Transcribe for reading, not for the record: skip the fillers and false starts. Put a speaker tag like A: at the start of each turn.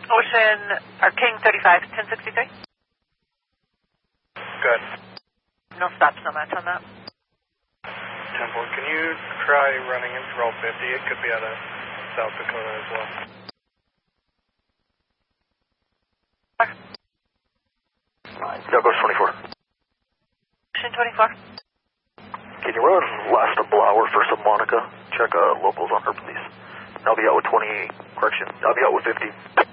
A: Ocean, or King 35, 1063.
B: Good.
A: No stops, no match on that.
B: Temple, can you try running interval 50? It could be out of South Dakota as well.
C: Douglas 24.
A: Ocean 24.
C: Can you run lastable hour for some Monica? Check locals on her, please. I'll be out with 28. Correction, I'll be out with 50.